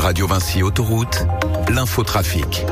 Radio Vinci Autoroute, l'infotrafic.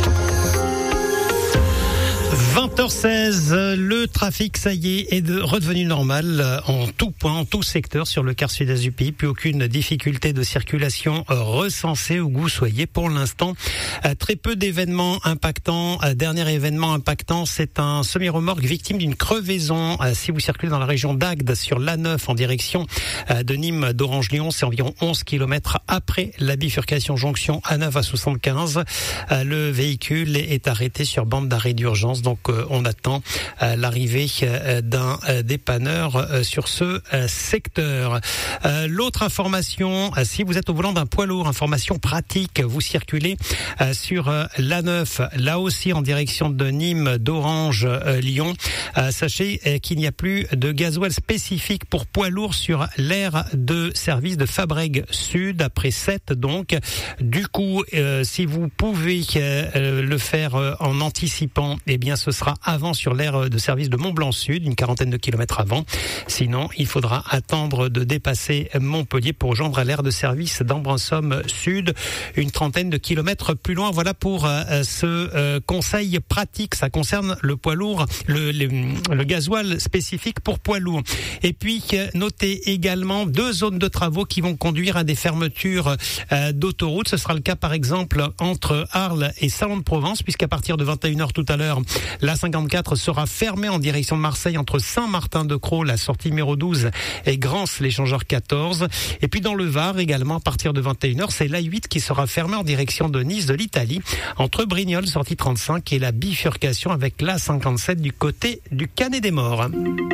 20h16, le trafic, ça y est redevenu normal en tout point, en tout secteur sur le quart sud-est du pays. Plus aucune difficulté de circulation recensée où que vous soyez pour l'instant. Très peu d'événements impactants. Dernier événement impactant, c'est un semi-remorque victime d'une crevaison. Si vous circulez dans la région d'Agde sur l'A9 en direction de Nîmes d'Orange-Lyon, c'est environ 11 km après la bifurcation jonction A9 à 75. Le véhicule est arrêté sur bande d'arrêt d'urgence. Donc on attend l'arrivée d'un dépanneur sur ce secteur. L'autre information, si vous êtes au volant d'un poids lourd, information pratique, vous circulez sur l'A9, là aussi en direction de Nîmes, d'Orange, Lyon. Sachez qu'il n'y a plus de gasoil spécifique pour poids lourd sur l'aire de service de Fabrègues Sud, après 7 donc. Du coup, si vous pouvez le faire en anticipant, eh bien ce sera avant sur l'aire de service de Mont-Blanc Sud, une quarantaine de kilomètres avant. Sinon, il faudra attendre de dépasser Montpellier pour rejoindre l'aire de service d'Ambrun-Somme Sud, une trentaine de kilomètres plus loin. Voilà pour ce conseil pratique. Ça concerne le poids lourd, le gasoil spécifique pour poids lourd. Et puis, notez également 2 zones de travaux qui vont conduire à des fermetures d'autoroutes. Ce sera le cas par exemple entre Arles et Salon de Provence, puisqu'à partir de 21h tout à l'heure, la 54 sera fermée en direction de Marseille entre Saint-Martin-de-Crau, la sortie numéro 12, et Grance, l'échangeur 14. Et puis dans le Var également, à partir de 21h, c'est l'A8 qui sera fermée en direction de Nice de l'Italie, entre Brignoles, sortie 35, et la bifurcation avec la 57 du côté du Canet des Morts.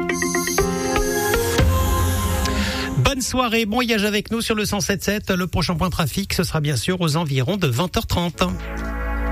Bonne soirée, bon voyage avec nous sur le 107.7. Le prochain point trafic, ce sera bien sûr aux environs de 20h30.